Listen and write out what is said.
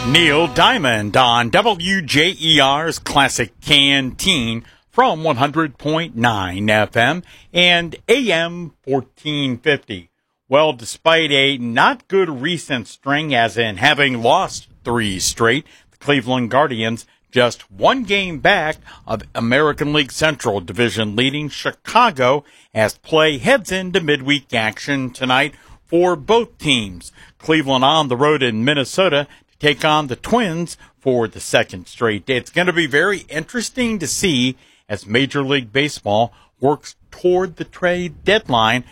Neil Diamond on WJER's Classic Canteen from 100.9 FM and AM 1450. Well, despite a not good recent string, as in having lost 3 straight, the Cleveland Guardians just 1 game back of American League Central Division leading Chicago as play heads into midweek action tonight for both teams. Cleveland on the road in Minnesota to take on the Twins for the second straight day. It's going to be very interesting to see as Major League Baseball works toward the trade deadline